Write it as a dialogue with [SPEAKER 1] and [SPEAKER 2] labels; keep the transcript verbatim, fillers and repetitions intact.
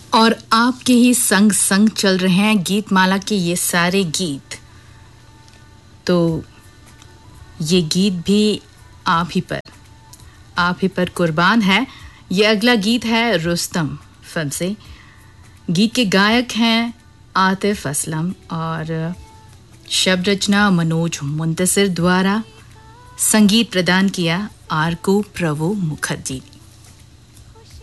[SPEAKER 1] और आपके ही संग संग चल रहे हैं गीत माला के ये सारे गीत। तो ये गीत भी आप ही पर आप ही पर कुर्बान है। ये अगला गीत है रुस्तम फिल्म से। गीत के गायक हैं आतिफ असलम और शब्द रचना मनोज मुंतसिर द्वारा, संगीत प्रदान किया आर को प्रभु मुखर्जी।